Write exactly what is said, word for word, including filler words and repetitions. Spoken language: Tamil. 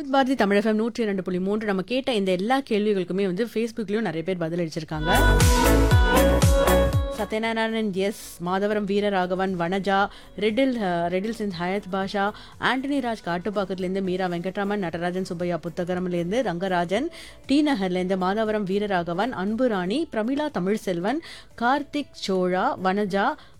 விவித் பாரதி தமிழ் எஃப்எம் நூற்றி இரண்டு புள்ளி மூன்று நம்ம கேட்ட இந்த எல்லா கேள்விகளுக்குமே வந்து ஃபேஸ்புக்லயும் நிறைய பேர் பதில் அளிச்சிருக்காங்க. சத்யநாராயணன் எஸ், மாதவரம் வீரராகவன், வனஜா, ரெடில் ரெடில் சிந்த், ஹயத் பாஷா, ஆண்டனி ராஜ் காட்டுப்பாக்கத்துலேருந்து, மீரா வெங்கட்ராமன், நடராஜன் சுப்பையா புத்தகரம்லேருந்து, ரங்கராஜன் டி நகர்லேருந்து, மாதவரம் வீரராகவன், அன்புராணி, பிரமிளா தமிழ்செல்வன், கார்த்திக் சோழா, வனஜா,